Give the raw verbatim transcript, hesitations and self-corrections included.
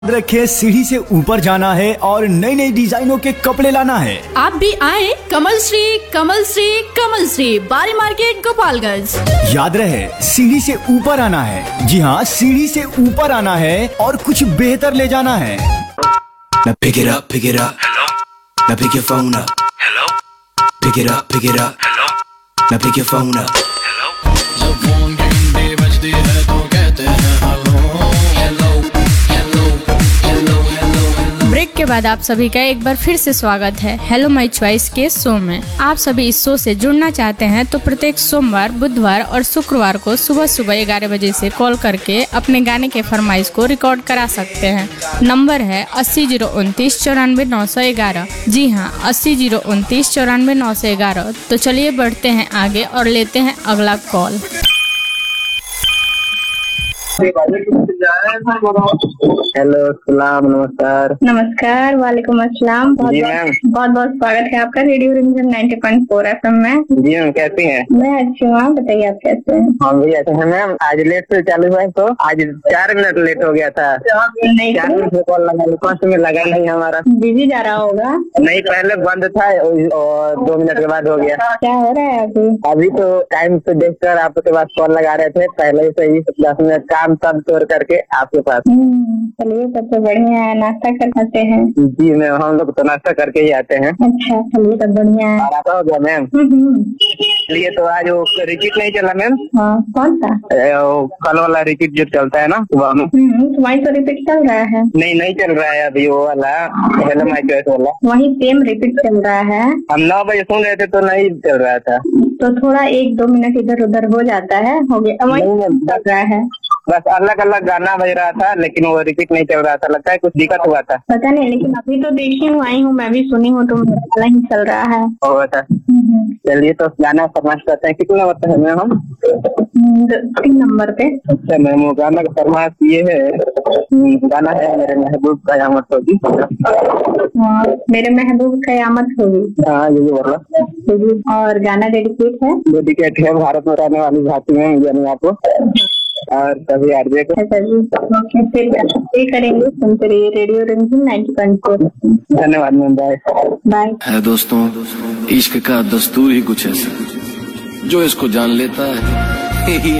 रखे सीढ़ी से ऊपर जाना है और नई नई डिजाइनों के कपड़े लाना है। आप भी आए कमल श्री कमल श्री कमल श्री बारी मार्केट गोपालगंज। याद रहे सीढ़ी से ऊपर आना है। जी हाँ, सीढ़ी से ऊपर आना है और कुछ बेहतर ले जाना है। Now pick it up, pick it up. Hello. Now pick your phone up. Hello. Pick it up, pick it up. Hello. Now pick your phone up. Hello. जब फोन की घंटी बजती है तो कहते हैं hello hello hello hello hello. Break के बाद आप सभी का एक बार फिर से स्वागत है हेलो माय चॉइस के शो में। आप सभी इस शो से जुड़ना चाहते हैं तो प्रत्येक सोमवार, बुधवार और शुक्रवार को सुबह सुबह ग्यारह बजे से कॉल करके अपने गाने के फरमाइश को रिकॉर्ड करा सकते हैं। नंबर है अस्सी जीरो उनतीस चौरानवे नौ सौ ग्यारह। जी हाँ, अस्सी जीरो उनतीस चौरानवे नौ सौ ग्यारह। तो चलिए बढ़ते हैं आगे और लेते हैं अगला कॉल। हेलो, सलाम, नमस्कार। नमस्कार, वालेकुम अस्सलाम। बहुत बहुत बहुत स्वागत है आपका रेडियो रिमझिम नब्बे पॉइंट चार एफएम में। जी मैम, कैसी हैं? मैं अच्छी हूँ, आप बताइए आप कैसे हैं? हम भी अच्छे हैं मैम। आज लेट से चालू हुआ तो आज चार मिनट लेट हो गया था। नहीं, चार मिनट से कॉल लगा, फर्स्ट में लगा नहीं हमारा। बिजी जा रहा होगा। नहीं, पहले बंद था और दो मिनट के बाद हो गया। क्या हो रहा है अभी? अभी तो टाइम से देखकर आपके पास कॉल लगा रहे थे। पहले से ही दस मिनट काम सब छोड़ करके आपके पास। चलिए, तब तो बढ़िया है। नाश्ता कर खाते हैं? जी मैम, हम लोग तो नाश्ता करके ही आते हैं। अच्छा, चलिए तब बढ़िया है। नाश्ता हो गया मैम? चलिए, तो आज वो रिपीट नहीं चला मैम? हाँ, कौन सा? कल वाला रिपीट जो चलता है ना सुबह में। तुम्हारी तो रिपीट चल रहा है। नहीं नहीं चल रहा है अभी वो वाला हेलो माय चॉइस वाला। वही सेम रिपीट चल रहा है। हम नौ बजे सुन रहे थे तो नहीं चल रहा था। तो थोड़ा एक दो मिनट इधर उधर हो जाता है। हो गया, वही चल रहा है। बस अलग अलग गाना बज रहा था लेकिन वो रिपीट नहीं चल रहा था। लगता है कुछ दिक्कत हुआ था। पता नहीं, लेकिन अभी तो देखी हूँ, आई हूँ, मैं भी सुनी हूँ तो नहीं चल रहा है। हुआ था। चलिए, तो गाना फरमाइश करते हैं। कितने नंबर पे है मैम हम? तीन नंबर पे। अच्छा मैम, वो गाना का फरमाइश ये है, गाना है मेरे महबूब कयामत होगी। मेरे महबूब कयामत होगी। हाँ, ये बोला। और गाना डेडिकेट है? डेडिकेट है भारत में रहने वाली भाषी में यानी आपको और सभी आरजे को। फिर करेंगे, सुनते रहिए रेडियो रिमझिम नब्बे पॉइंट चार। धन्यवाद मैम, बाय बाय। है दोस्तों, इश्क का दस्तूर ही कुछ ऐसा जो इसको जान लेता है